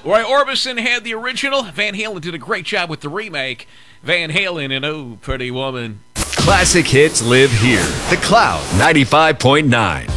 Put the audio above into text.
Roy Orbison had the original. Van Halen did a great job with the remake. Van Halen and Oh, Pretty Woman. Classic hits live here. The Cloud 95.9.